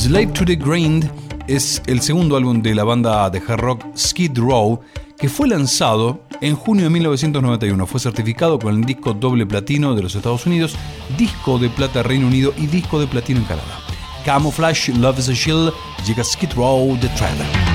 Slave to the Grind es el segundo álbum de la banda de hard rock Skid Row, que fue lanzado en junio de 1991. Fue certificado con el disco doble platino de los Estados Unidos, disco de plata Reino Unido y disco de platino en Canadá. Camouflage, Love is a Shield, llega Skid Row, The Trailer.